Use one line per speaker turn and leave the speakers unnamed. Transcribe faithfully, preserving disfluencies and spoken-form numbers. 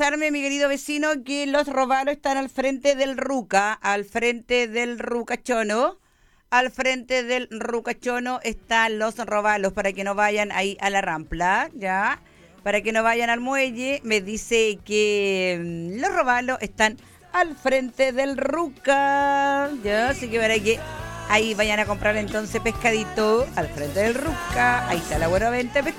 Contarme, mi querido vecino, que los robalos están al frente del Ruca, al frente del Rucachono. Al frente del Rucachono están los robalos para que no vayan ahí a la rampla, ¿ya? Para que no vayan al muelle. Me dice que mm, los robalos están al frente del Ruca, ¿ya? Así que para que ahí vayan a comprar entonces pescadito al frente del Ruca. Ahí está la buena venta de pescado.